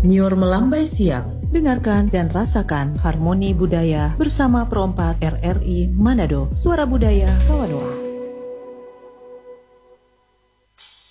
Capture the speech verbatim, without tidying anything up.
Nyor melambai siang. Dengarkan dan rasakan harmoni budaya bersama Pro empat R R I Manado, Suara Budaya Kawadoa.